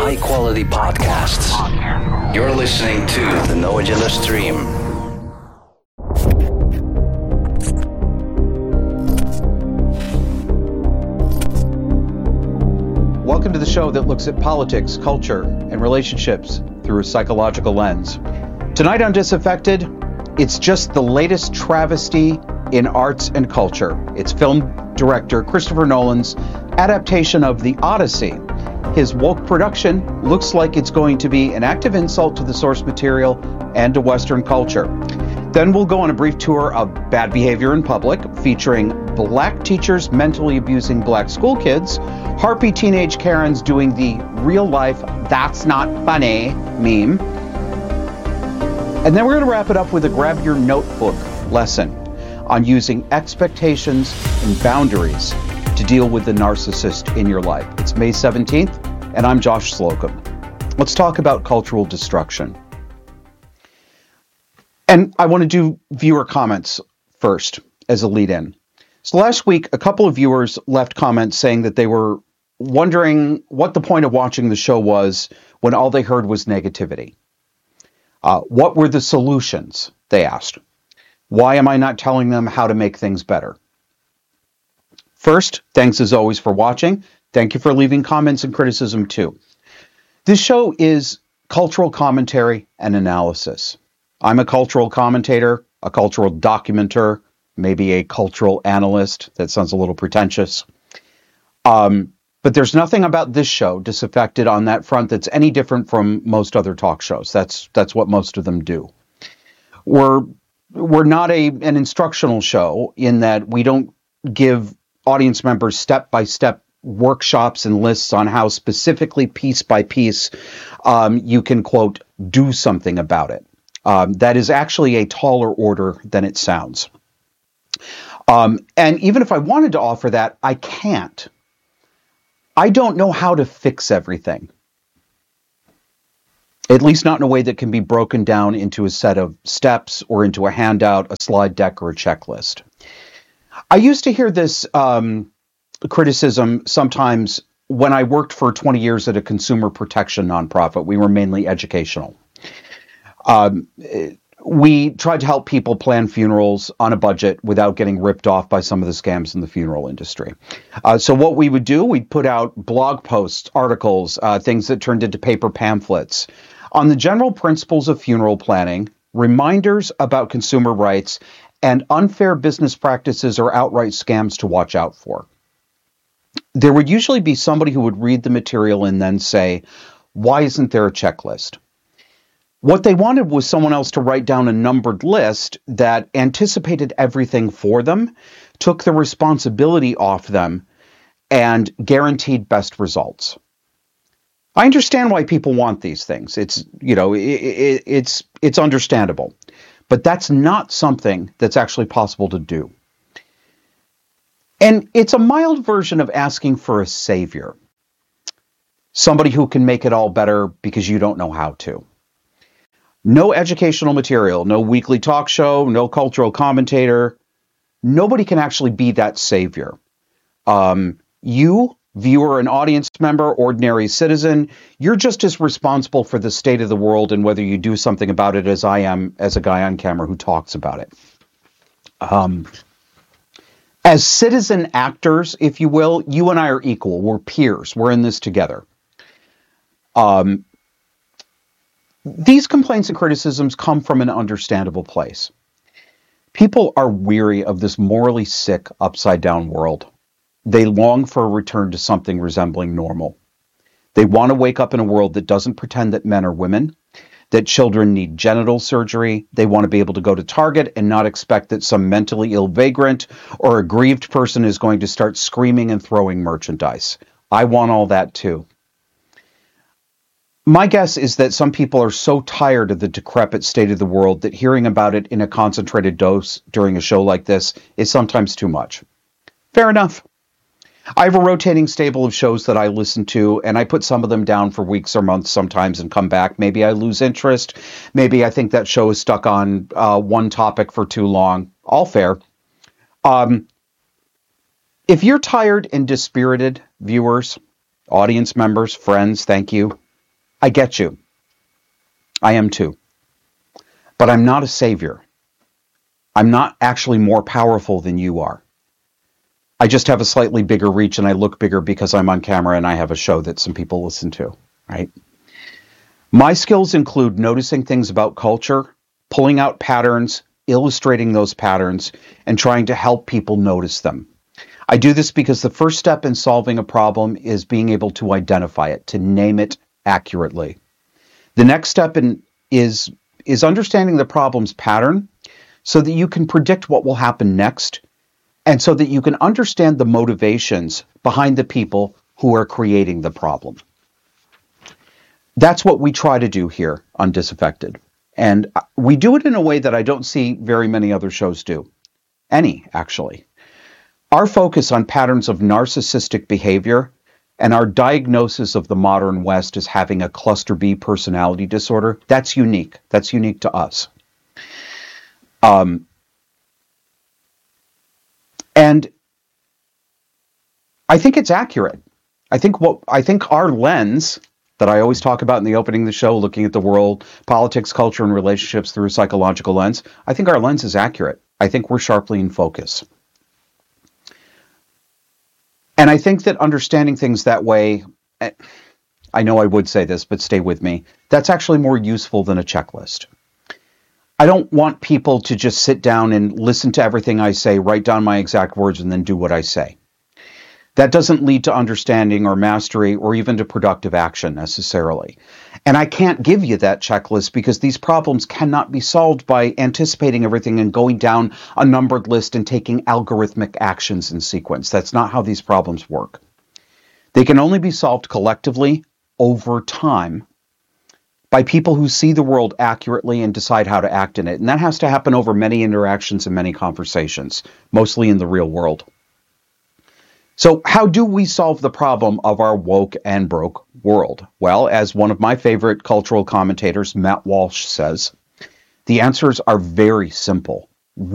high-quality podcasts. You're listening to the No Agenda Stream. Welcome to the show that looks at politics, culture, and relationships through a psychological lens. Tonight on Disaffected, it's just the latest travesty in arts and culture. It's film director Christopher Nolan's adaptation of The Odyssey. His woke production looks like it's going to be an active insult to the source material and to Western culture. Then we'll go on a brief tour of bad behavior in public, featuring black teachers mentally abusing black school kids, harpy teenage Karens doing the real-life "that's not funny" meme. And then we're going to wrap it up with a grab your notebook lesson on using expectations and boundaries to deal with the narcissist in your life. It's May 17th, and I'm Josh Slocum. Let's talk about cultural destruction. And I want to do viewer comments first as a lead-in. So last week, a couple of viewers left comments saying that they were wondering what the point of watching the show was when all they heard was negativity. What were the solutions, they asked. Why am I not telling them how to make things better? First, thanks as always for watching. Thank you for leaving comments and criticism too. This show is cultural commentary and analysis. I'm a cultural commentator, a cultural documenter, maybe a cultural analyst. That sounds a little pretentious. But there's nothing about this show, Disaffected, on that front that's any different from most other talk shows. That's what most of them do. We're not an instructional show in that we don't give audience members step-by-step workshops and lists on how specifically, piece by piece, you can, quote, do something about it. That is actually a taller order than it sounds. And even if I wanted to offer that, I can't. I don't know how to fix everything. At least not in a way that can be broken down into a set of steps or into a handout, a slide deck, or a checklist. I used to hear this criticism sometimes when I worked for 20 years at a consumer protection nonprofit. We were mainly educational. We tried to help people plan funerals on a budget without getting ripped off by some of the scams in the funeral industry. So what we would do, we'd put out blog posts, articles, things that turned into paper pamphlets on the general principles of funeral planning, reminders about consumer rights, and unfair business practices or outright scams to watch out for. There would usually be somebody who would read the material and then say, why isn't there a checklist? What they wanted was someone else to write down a numbered list that anticipated everything for them, took the responsibility off them, and guaranteed best results. I understand why people want these things. It's understandable. But that's not something that's actually possible to do. And it's a mild version of asking for a savior. Somebody who can make it all better because you don't know how to. No educational material, no weekly talk show, no cultural commentator. Nobody can actually be that savior. You, viewer, an audience member, ordinary citizen, you're just as responsible for the state of the world and whether you do something about it as I am as a guy on camera who talks about it. As citizen actors, if you will, you and I are equal. We're peers. We're in this together. These complaints and criticisms come from an understandable place. People are weary of this morally sick, upside-down world. They long for a return to something resembling normal. They want to wake up in a world that doesn't pretend that men are women, that children need genital surgery. They want to be able to go to Target and not expect that some mentally ill vagrant or aggrieved person is going to start screaming and throwing merchandise. I want all that too. My guess is that some people are so tired of the decrepit state of the world that hearing about it in a concentrated dose during a show like this is sometimes too much. Fair enough. I have a rotating stable of shows that I listen to, and I put some of them down for weeks or months sometimes and come back. Maybe I lose interest. Maybe I think that show is stuck on one topic for too long. All fair. If you're tired and dispirited, viewers, audience members, friends, thank you. I get you. I am too. But I'm not a savior. I'm not actually more powerful than you are. I just have a slightly bigger reach and I look bigger because I'm on camera and I have a show that some people listen to, right? My skills include noticing things about culture, pulling out patterns, illustrating those patterns, and trying to help people notice them. I do this because the first step in solving a problem is being able to identify it, to name it accurately. The next step is understanding the problem's pattern so that you can predict what will happen next, and so that you can understand the motivations behind the people who are creating the problem. That's what we try to do here on Disaffected. And we do it in a way that I don't see very many other shows do. Any, actually. Our focus on patterns of narcissistic behavior and our diagnosis of the modern West as having a cluster B personality disorder, that's unique. That's unique to us. And I think it's accurate. I think our lens that I always talk about in the opening of the show, looking at the world, politics, culture, and relationships through a psychological lens, I think our lens is accurate. I think we're sharply in focus. And I think that understanding things that way, I know I would say this, but stay with me, that's actually more useful than a checklist. I don't want people to just sit down and listen to everything I say, write down my exact words, and then do what I say. That doesn't lead to understanding or mastery or even to productive action necessarily. And I can't give you that checklist because these problems cannot be solved by anticipating everything and going down a numbered list and taking algorithmic actions in sequence. That's not how these problems work. They can only be solved collectively over time by people who see the world accurately and decide how to act in it. And that has to happen over many interactions and many conversations, mostly in the real world. So how do we solve the problem of our woke and broke world? Well, as one of my favorite cultural commentators, Matt Walsh, says, the answers are very simple.